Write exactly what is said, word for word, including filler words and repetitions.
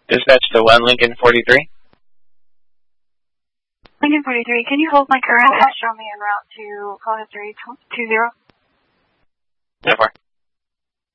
Dispatch to one Lincoln forty-three. Lincoln forty-three, can you hold my current and show me en route to call history two zero? So far.